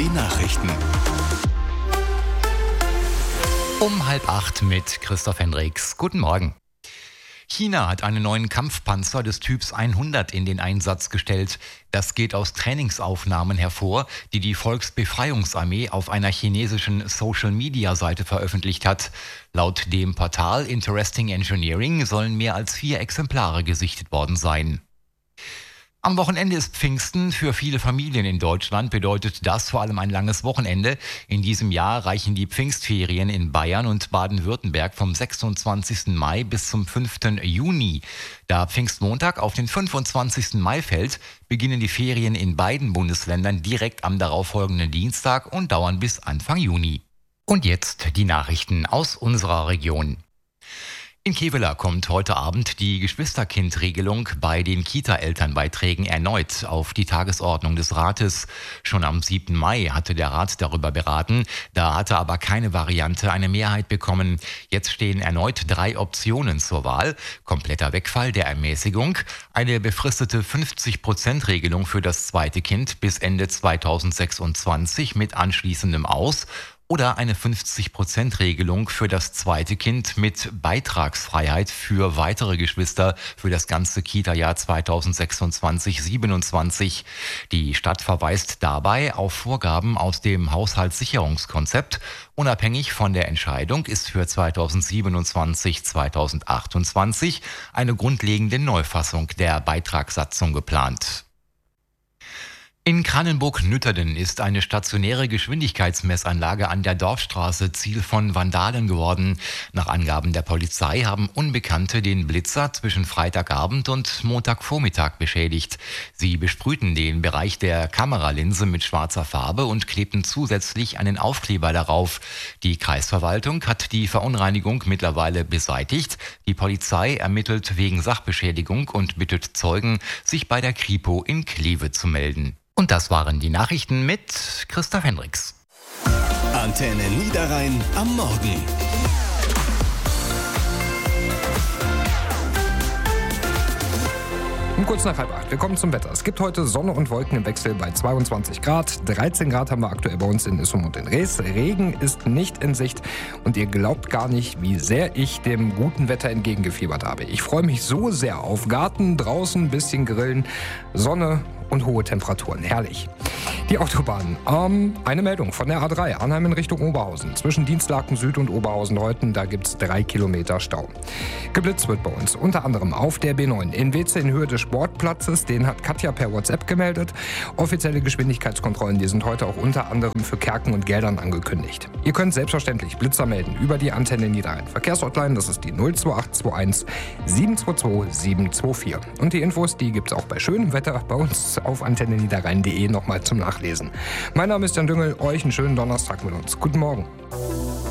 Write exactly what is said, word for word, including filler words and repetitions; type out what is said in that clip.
Die Nachrichten. Um halb acht mit Christoph Hendricks. Guten Morgen. China hat einen neuen Kampfpanzer des Typs hundert in den Einsatz gestellt. Das geht aus Trainingsaufnahmen hervor, die die Volksbefreiungsarmee auf einer chinesischen Social-Media-Seite veröffentlicht hat. Laut dem Portal Interesting Engineering sollen mehr als vier Exemplare gesichtet worden sein. Am Wochenende ist Pfingsten. Für viele Familien in Deutschland bedeutet das vor allem ein langes Wochenende. In diesem Jahr reichen die Pfingstferien in Bayern und Baden-Württemberg vom sechsundzwanzigsten Mai bis zum fünften Juni. Da Pfingstmontag auf den fünfundzwanzigsten Mai fällt, beginnen die Ferien in beiden Bundesländern direkt am darauffolgenden Dienstag und dauern bis Anfang Juni. Und jetzt die Nachrichten aus unserer Region. In Kevela kommt heute Abend die Geschwisterkind-Regelung bei den Kita-Elternbeiträgen erneut auf die Tagesordnung des Rates. Schon am siebten Mai hatte der Rat darüber beraten, da hatte aber keine Variante eine Mehrheit bekommen. Jetzt stehen erneut drei Optionen zur Wahl: kompletter Wegfall der Ermäßigung, eine befristete fünfzig-Prozent-Regelung für das zweite Kind bis Ende zweitausendsechsundzwanzig mit anschließendem Aus oder eine fünfzig-Prozent-Regelung für das zweite Kind mit Beitragsfreiheit für weitere Geschwister für das ganze Kita-Jahr zweitausendsechsundzwanzig siebenundzwanzig. Die Stadt verweist dabei auf Vorgaben aus dem Haushaltssicherungskonzept. Unabhängig von der Entscheidung ist für zweitausendsiebenundzwanzig zweitausendachtundzwanzig eine grundlegende Neufassung der Beitragssatzung geplant. In Krannenburg-Nütterden ist eine stationäre Geschwindigkeitsmessanlage an der Dorfstraße Ziel von Vandalen geworden. Nach Angaben der Polizei haben Unbekannte den Blitzer zwischen Freitagabend und Montagvormittag beschädigt. Sie besprühten den Bereich der Kameralinse mit schwarzer Farbe und klebten zusätzlich einen Aufkleber darauf. Die Kreisverwaltung hat die Verunreinigung mittlerweile beseitigt. Die Polizei ermittelt wegen Sachbeschädigung und bittet Zeugen, sich bei der Kripo in Kleve zu melden. Und das waren die Nachrichten mit Christoph Hendricks. Antenne Niederrhein am Morgen. Um kurz nach halb acht. Wir kommen zum Wetter. Es gibt heute Sonne und Wolken im Wechsel bei zweiundzwanzig Grad. dreizehn Grad haben wir aktuell bei uns in Issum und in Rees. Regen ist nicht in Sicht und ihr glaubt gar nicht, wie sehr ich dem guten Wetter entgegengefiebert habe. Ich freue mich so sehr auf Garten, draußen, bisschen grillen, Sonne und hohe Temperaturen. Herrlich. Die Autobahnen. Ähm, eine Meldung von der A drei, Arnheim in Richtung Oberhausen. Zwischen Dienstlaken Süd und Oberhausen-Leuthen, da gibt es drei Kilometer Stau. Geblitzt wird bei uns unter anderem auf der B neun in Weze in Höhe des Sportplatzes. Den hat Katja per WhatsApp gemeldet. Offizielle Geschwindigkeitskontrollen, die sind heute auch unter anderem für Kerken und Geldern angekündigt. Ihr könnt selbstverständlich Blitzer melden über die Antenne Niederrhein. Verkehrshotline, das ist die null zwei acht zwei eins sieben zwei zwei sieben zwei vier. Und die Infos, die gibt es auch bei schönem Wetter bei uns auf antenne niederrhein punkt de nochmal zum Nachlesen. Mein Name ist Jan Düngel, euch einen schönen Donnerstag mit uns. Guten Morgen.